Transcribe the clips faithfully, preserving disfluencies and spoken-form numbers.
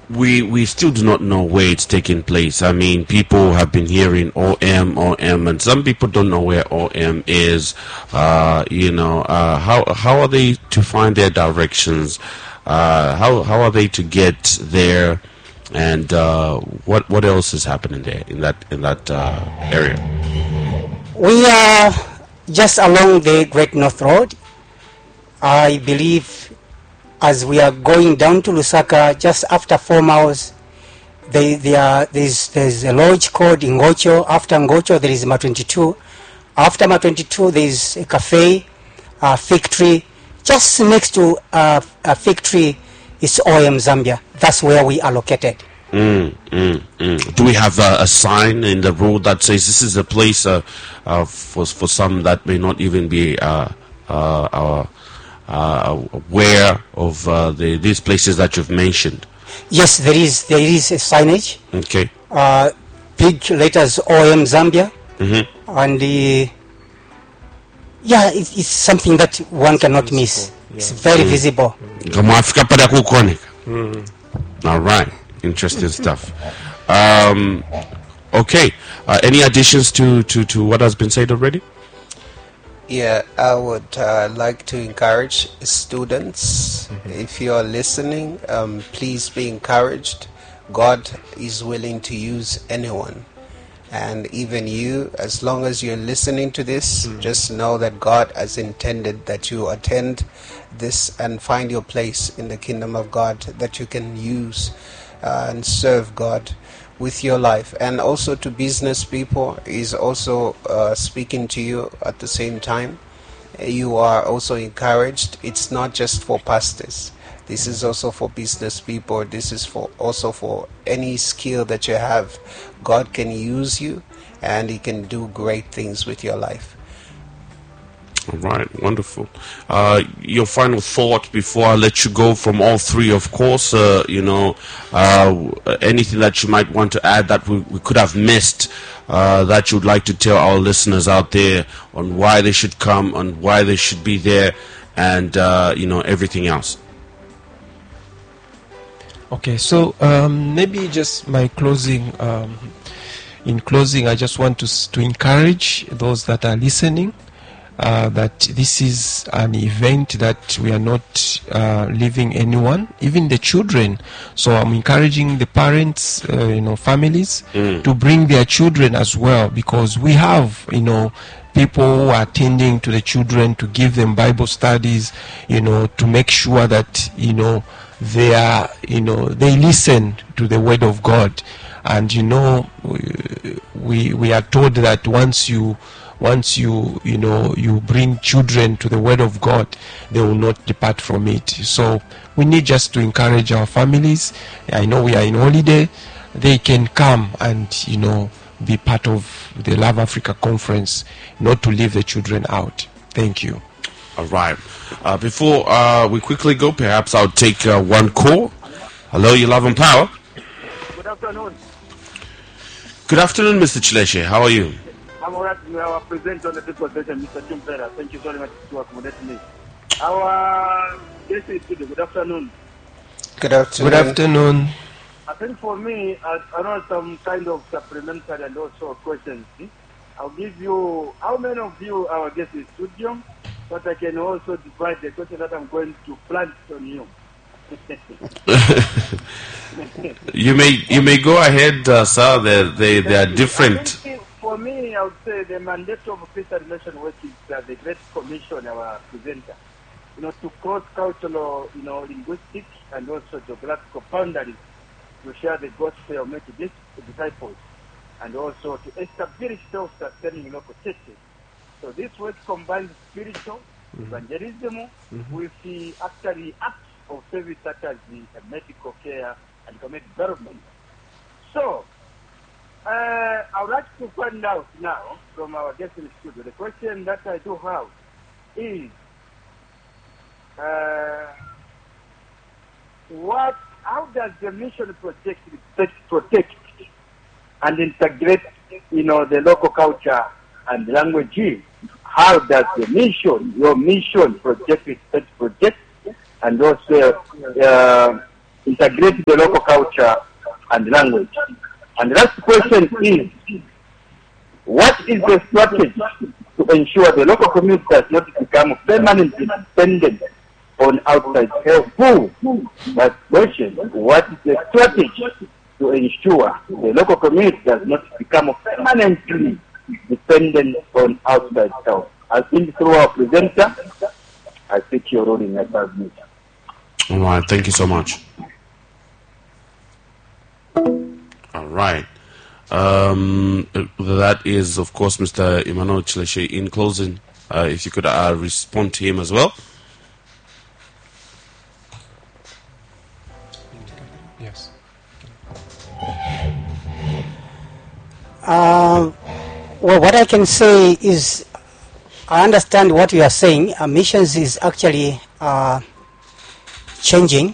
we we still do not know where it's taking place. I mean, people have been hearing O M, O M, and some people don't know where O M is. Uh, you know, uh, how how are they to find their directions? Uh, how how are they to get there? And uh, what what else is happening there in that in that uh, area? We are just along the Great North Road. I believe as we are going down to Lusaka, just after four miles, they, they are, there's, there's a lodge called Ngocho. After Ngocho, there is Ma twenty-two. After Ma twenty-two, there is a cafe, a fig tree. Just next to uh, a fig tree is O M Zambia. That's where we are located. Mm, mm, mm. Do we have a, a sign in the road that says this is a place uh, uh, for for some that may not even be uh, uh, uh, uh, aware of uh, the these places that you've mentioned? Yes, there is there is a signage. Okay. Uh, big letters O M Zambia, Mm-hmm. and uh, yeah, it, it's something that one cannot miss. Yeah. It's very mm. visible. Mm. All right. Interesting stuff. Um, okay. Uh, any additions to, to, to what has been said already? Yeah, I would uh, like to encourage students. Mm-hmm. If you are listening, um, please be encouraged. God is willing to use anyone. And even you, as long as you're listening to this, mm-hmm. just know that God has intended that you attend this and find your place in the kingdom of God, that you can use uh, and serve God with your life. And also to business people, is also uh, speaking to you at the same time. You are also encouraged. It's not just for pastors. This is also for business people. This is for also for any skill that you have. God can use you, and He can do great things with your life. All right, wonderful. Uh, your final thought before I let you go from all three, of course, uh, you know, uh, anything that you might want to add that we, we could have missed, uh, that you'd like to tell our listeners out there on why they should come, on why they should be there, and, uh, you know, everything else. Okay, so um, maybe just my closing. Um, in closing, I just want to to encourage those that are listening uh, that this is an event that we are not uh, leaving anyone, even the children. So I'm encouraging the parents, uh, you know, families mm. to bring their children as well, because we have, you know, people who are attending to the children to give them Bible studies, you know, to make sure that, you know, they are, you know, they listen to the word of God. And, you know, we we are told that once you once you you know you bring children to the word of God, they will not depart from it. So we need just to encourage our families. I know we are in holiday. They can come and, you know, be part of the Love Africa conference, not to leave the children out. Thank you. All right. Uh, before uh, we quickly go, perhaps I'll take uh, one call. Hello, you Love and Power. Good afternoon. Good afternoon, Mister Chileshe. How are you? I'm all right. We are present on the people station, Mister Chumpera. Thank you very much to accommodate me. Our guest is today. Good afternoon. Good afternoon. Good afternoon. I think for me, I, I know some kind of supplementary and also questions. I'll give you, how many of you are guests in studio? But I can also divide the question that I'm going to plant on you. you may you may go ahead, uh, sir. They they they are different. For me, I would say the mandate of Christian Relation Work is uh, the Great Commission, our presenter. You know, to cross cultural, you know, linguistic and also geographical boundaries, to share the gospel of make disciples, and also to establish self-sustaining local churches. So this work combines spiritual mm-hmm. evangelism mm-hmm. with the actually acts of service such as the uh, medical care and community development. So, uh, I would like to find out now from our guest in the studio. The question that I do have is, uh, what? How does the mission project protect and integrate, you know, the local culture and language? How does the mission, your mission project, project, and also uh, integrate the local culture and language. And the last question is, what is the strategy to ensure the local community does not become permanently dependent on outside help? That question, what is the strategy to ensure the local community does not become permanently dependent on outside help? I think through our presenter, I think your role in that business. All right, thank you so much. All right. Um, that is, of course, Mister Emmanuel Chileshe. In closing, uh, if you could uh, respond to him as well. Yes. Uh, well, what I can say is, I understand what you are saying. Uh, missions is actually uh, changing.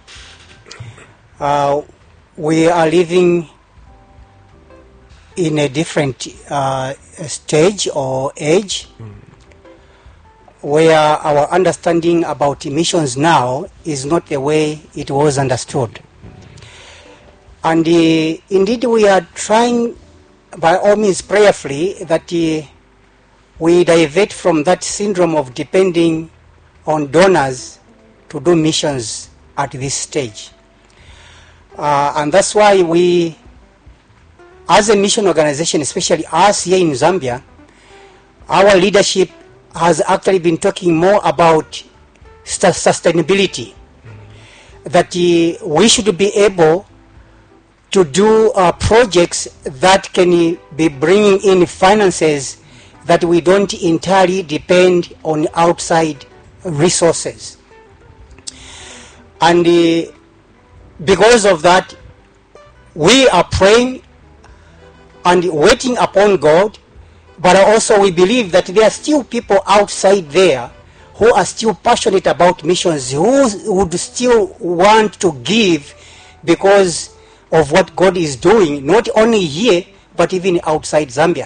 Uh, we are living in a different uh, stage or age, mm. where our understanding about missions now is not the way it was understood. And uh, indeed we are trying by all means prayerfully that uh, we divert from that syndrome of depending on donors to do missions at this stage. Uh, and that's why we, as a mission organization, especially us here in Zambia, our leadership has actually been talking more about sustainability, that uh, we should be able to do uh, projects that can be bringing in finances that we don't entirely depend on outside resources. And uh, because of that, we are praying and waiting upon God, but also we believe that there are still people outside there who are still passionate about missions, who would still want to give because of what God is doing, not only here, but even outside Zambia.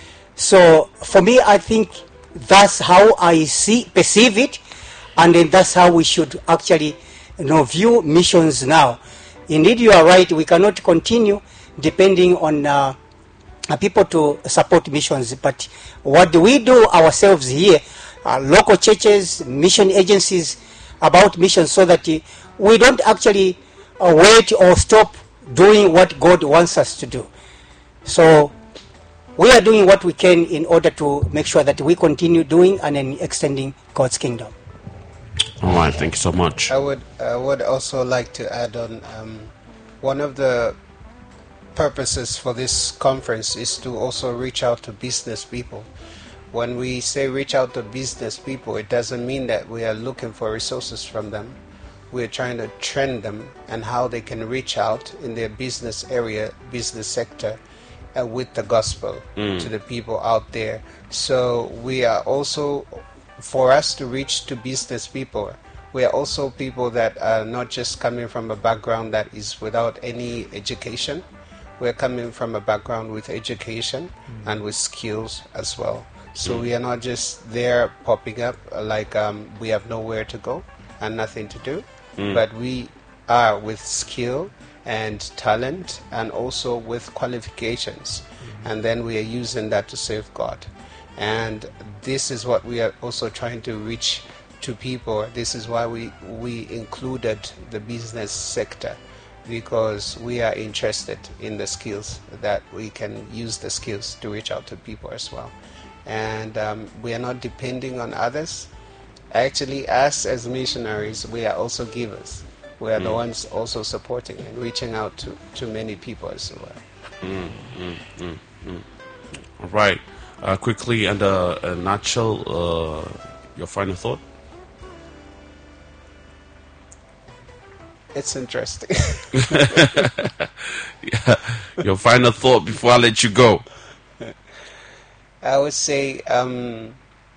So for me, I think that's how I see, perceive it, and then that's how we should actually, you know, view missions now. Indeed, you are right, we cannot continue depending on uh, people to support missions, but what do we do ourselves here, uh, local churches, mission agencies, about missions, so that uh, we don't actually uh, wait or stop doing what God wants us to do. So we are doing what we can in order to make sure that we continue doing and then extending God's kingdom. All right, thank you so much. I would I would also like to add on, um, one of the purposes for this conference is to also reach out to business people. When we say reach out to business people, it doesn't mean that we are looking for resources from them. We're trying to train them and how they can reach out in their business area, business sector, uh, with the gospel mm. to the people out there. So we are also, for us to reach to business people, we are also people that are not just coming from a background that is without any education. We're coming from a background with education mm. and with skills as well. So mm. we are not just there popping up like um, we have nowhere to go and nothing to do. Mm. But we are with skill and talent and also with qualifications. Mm-hmm. And then we are using that to serve God. And this is what we are also trying to reach to people. This is why we, we included the business sector, because we are interested in the skills, that we can use the skills to reach out to people as well. And um, we are not depending on others. Actually, us as missionaries, we are also givers. We are mm. the ones also supporting and reaching out to, to many people as well. Mm, mm, mm, mm. All right. Uh, quickly, and uh, a nutshell, uh, your final thought? It's interesting. Yeah. Your final thought before I let you go. I would say, um,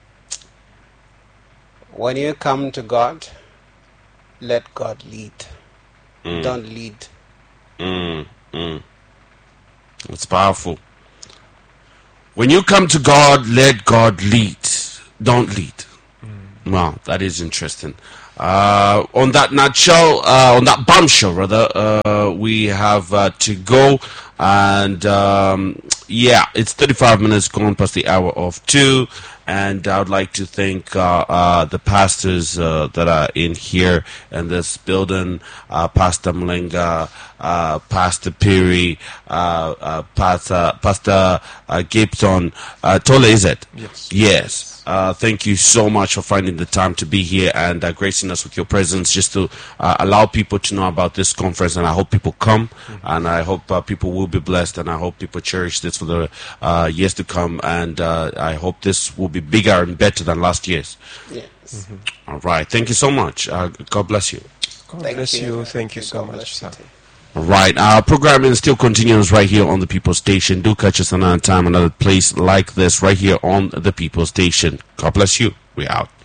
when you come to God, let God lead. Mm. Don't lead. Mm, mm. It's powerful. When you come to God, let God lead. Don't lead. Mm. Wow, that is interesting. Uh, on that nutshell, uh, on that bombshell, rather, uh, we have uh, to go. And um, yeah, it's thirty-five minutes gone past the hour of two. And I would like to thank uh, uh, the pastors uh, that are in here in this building, uh, Pastor Mlenga, uh, Pastor Perry, uh, uh, Pastor, Pastor uh, Gibson. Uh, Tole, is it? Yes. Yes. Uh, thank you so much for finding the time to be here and uh, gracing us with your presence, just to uh, allow people to know about this conference. And I hope people come, mm-hmm. and I hope uh, people will be blessed, and I hope people cherish this for the uh, years to come. And uh, I hope this will be bigger and better than last year's. Yes. Mm-hmm. All right. Thank you so much. Uh, God bless you. God Thank bless you. you. Thank you so God much, bless you sir. too. Right, our programming still continues right here on the People Station. Do catch us another time, another place like this, right here on the People Station. God bless you. We're out.